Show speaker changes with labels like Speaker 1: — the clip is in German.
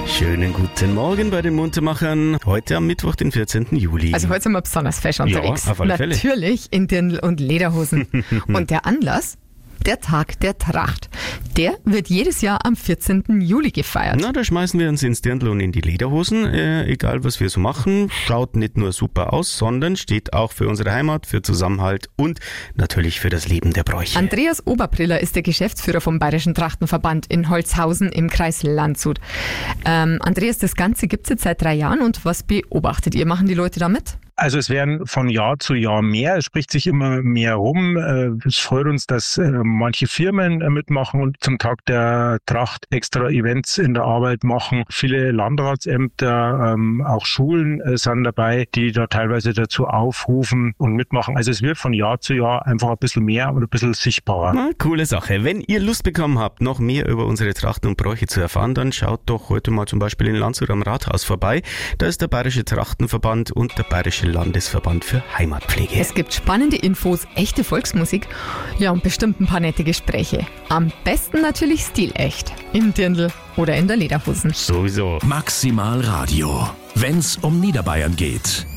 Speaker 1: Schönen guten Morgen bei den Muntermachern. Heute am Mittwoch, den 14. Juli.
Speaker 2: Also heute sind wir besonders fesch unterwegs.
Speaker 1: Ja, auf alle Fälle.
Speaker 2: Natürlich in Dirndl und Lederhosen. Und der Anlass? Der Tag der Tracht. Der wird jedes Jahr am 14. Juli gefeiert.
Speaker 1: Na, da schmeißen wir uns ins Dirndl und in die Lederhosen. Egal, was wir so machen, schaut nicht nur super aus, sondern steht auch für unsere Heimat, für Zusammenhalt und natürlich für das Leben der Bräuche.
Speaker 2: Andreas Oberbriller ist der Geschäftsführer vom Bayerischen Trachtenverband in Holzhausen im Kreis Landshut. Andreas, das Ganze gibt es jetzt seit 3 Jahren und was beobachtet ihr? Machen die Leute da mit?
Speaker 3: Also es werden von Jahr zu Jahr mehr, es spricht sich immer mehr rum. Es freut uns, dass manche Firmen mitmachen und zum Tag der Tracht extra Events in der Arbeit machen. Viele Landratsämter, auch Schulen sind dabei, die da teilweise dazu aufrufen und mitmachen. Also es wird von Jahr zu Jahr einfach ein bisschen mehr und ein bisschen sichtbarer.
Speaker 1: Na, coole Sache. Wenn ihr Lust bekommen habt, noch mehr über unsere Trachten und Bräuche zu erfahren, dann schaut doch heute mal zum Beispiel in Landshut am Rathaus vorbei. Da ist der Bayerische Trachtenverband und der Bayerische Landesverband für Heimatpflege.
Speaker 2: Es gibt spannende Infos, echte Volksmusik, ja und bestimmt ein paar nette Gespräche. Am besten natürlich stilecht, im Dirndl oder in der Lederhosen.
Speaker 1: Sowieso.
Speaker 4: Maximal Radio, wenn's um Niederbayern geht.